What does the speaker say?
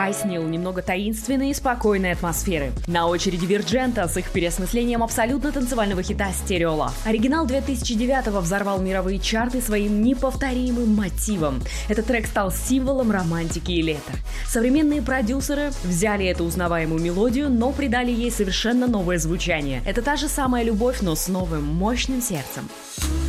Vice Neil, немного таинственной и спокойной атмосферы. На очереди Вирджента с их переосмыслением абсолютно танцевального хита Stereo Love. Оригинал 2009-го взорвал мировые чарты своим неповторимым мотивом. Этот трек стал символом романтики и лета. Современные продюсеры взяли эту узнаваемую мелодию, но придали ей совершенно новое звучание. Это та же самая любовь, но с новым, мощным сердцем.